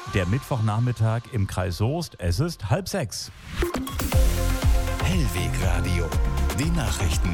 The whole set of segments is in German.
Der Mittwochnachmittag im Kreis Soest. Es ist 5:30. Hellweg Radio. Die Nachrichten.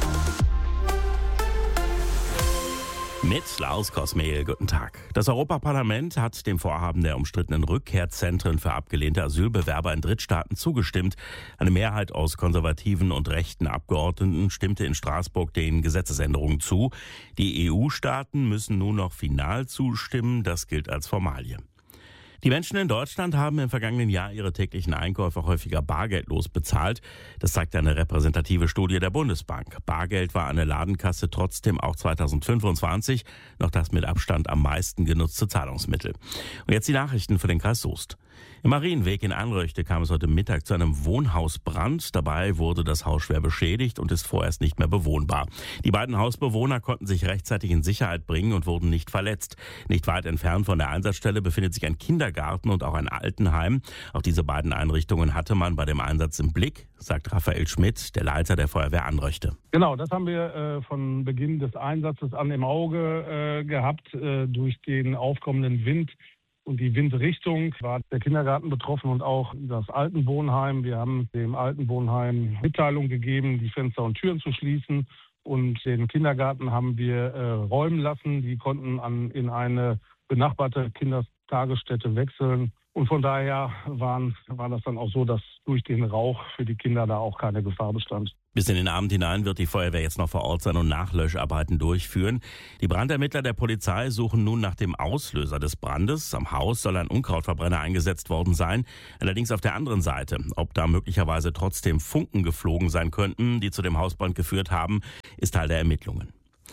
Mit Lars Kosmehl, guten Tag. Das Europaparlament hat dem Vorhaben der umstrittenen Rückkehrzentren für abgelehnte Asylbewerber in Drittstaaten zugestimmt. Eine Mehrheit aus konservativen und rechten Abgeordneten stimmte in Straßburg den Gesetzesänderungen zu. Die EU-Staaten müssen nun noch final zustimmen. Das gilt als Formalie. Die Menschen in Deutschland haben im vergangenen Jahr ihre täglichen Einkäufe häufiger bargeldlos bezahlt. Das zeigt eine repräsentative Studie der Bundesbank. Bargeld war an der Ladenkasse trotzdem auch 2025 noch das mit Abstand am meisten genutzte Zahlungsmittel. Und jetzt die Nachrichten für den Kreis Soest. Im Marienweg in Anröchte kam es heute Mittag zu einem Wohnhausbrand. Dabei wurde das Haus schwer beschädigt und ist vorerst nicht mehr bewohnbar. Die beiden Hausbewohner konnten sich rechtzeitig in Sicherheit bringen und wurden nicht verletzt. Nicht weit entfernt von der Einsatzstelle befindet sich ein Kindergarten und auch ein Altenheim. Auch diese beiden Einrichtungen hatte man bei dem Einsatz im Blick, sagt Raphael Schmidt, der Leiter der Feuerwehr Anröchte. Genau, das haben wir von Beginn des Einsatzes an im Auge gehabt. Durch den aufkommenden Wind und die Windrichtung war der Kindergarten betroffen und auch das Altenwohnheim. Wir haben dem Altenwohnheim Mitteilung gegeben, die Fenster und Türen zu schließen. Und den Kindergarten haben wir räumen lassen. Die konnten in eine benachbarte Kindertagesstätte wechseln. Und von daher war das dann auch so, dass durch den Rauch für die Kinder da auch keine Gefahr bestand. Bis in den Abend hinein wird die Feuerwehr jetzt noch vor Ort sein und Nachlöscharbeiten durchführen. Die Brandermittler der Polizei suchen nun nach dem Auslöser des Brandes. Am Haus soll ein Unkrautverbrenner eingesetzt worden sein. Allerdings auf der anderen Seite, ob da möglicherweise trotzdem Funken geflogen sein könnten, die zu dem Hausbrand geführt haben, ist Teil der Ermittlungen.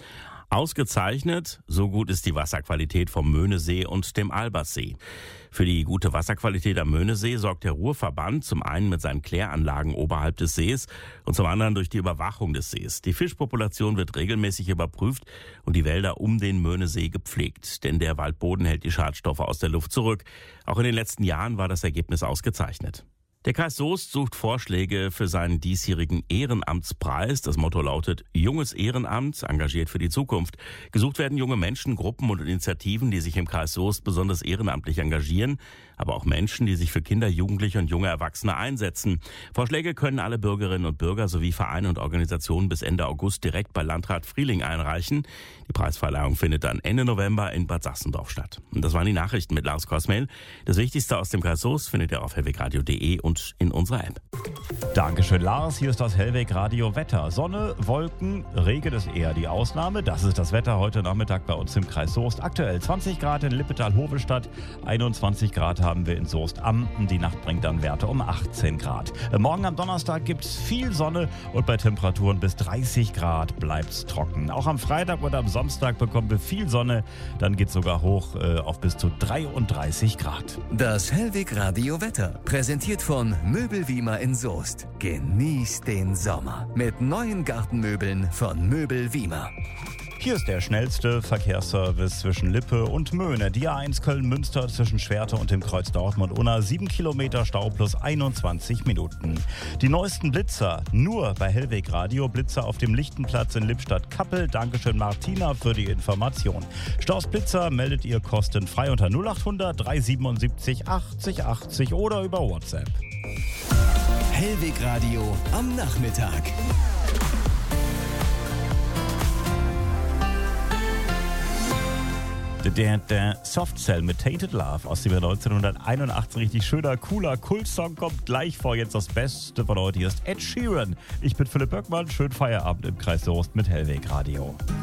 Ausgezeichnet, so gut ist die Wasserqualität vom Möhnesee und dem Alberssee. Für die gute Wasserqualität am Möhnesee sorgt der Ruhrverband zum einen mit seinen Kläranlagen oberhalb des Sees und zum anderen durch die Überwachung des Sees. Die Fischpopulation wird regelmäßig überprüft und die Wälder um den Möhnesee gepflegt, denn der Waldboden hält die Schadstoffe aus der Luft zurück. Auch in den letzten Jahren war das Ergebnis ausgezeichnet. Der Kreis Soest sucht Vorschläge für seinen diesjährigen Ehrenamtspreis. Das Motto lautet Junges Ehrenamt, engagiert für die Zukunft. Gesucht werden junge Menschen, Gruppen und Initiativen, die sich im Kreis Soest besonders ehrenamtlich engagieren, aber auch Menschen, die sich für Kinder, Jugendliche und junge Erwachsene einsetzen. Vorschläge können alle Bürgerinnen und Bürger sowie Vereine und Organisationen bis Ende August direkt bei Landrat Frieling einreichen. Die Preisverleihung findet dann Ende November in Bad Sachsendorf statt. Und das waren die Nachrichten mit Lars Kosmehl. Das Wichtigste aus dem Kreis Soest findet ihr auf hellwegradio.de und in unserer App. Dankeschön, Lars. Hier ist das Hellweg Radio Wetter. Sonne, Wolken, Regen ist eher die Ausnahme. Das ist das Wetter heute Nachmittag bei uns im Kreis Soest. Aktuell 20 Grad in Lippetal-Hovelstadt, 21 Grad haben wir in Soest-Amten. Die Nacht bringt dann Werte um 18 Grad. Morgen am Donnerstag gibt es viel Sonne und bei Temperaturen bis 30 Grad bleibt es trocken. Auch am Freitag oder am Samstag bekommen wir viel Sonne. Dann geht es sogar hoch auf bis zu 33 Grad. Das Hellweg Radio Wetter, präsentiert von Möbel Wiemer in Soest. Genießt den Sommer mit neuen Gartenmöbeln von Möbel Wiemer. Hier ist der schnellste Verkehrsservice zwischen Lippe und Möhne. Die A1 Köln-Münster zwischen Schwerte und dem Kreuz Dortmund-Unna. 7 Kilometer Stau plus 21 Minuten. Die neuesten Blitzer nur bei Hellweg Radio. Blitzer auf dem Lichtenplatz in Lippstadt-Kappel. Dankeschön Martina für die Information. Staus Blitzer meldet ihr kostenfrei unter 0800 377 80 80 oder über WhatsApp. Hellweg Radio am Nachmittag. Der Soft Cell mit Tainted Love aus dem Jahr 1981. Richtig schöner, cooler Kultsong kommt gleich vor. Jetzt das Beste von heute. Hier ist Ed Sheeran. Ich bin Philipp Böckmann. Schönen Feierabend im Kreis Soest mit Hellweg Radio.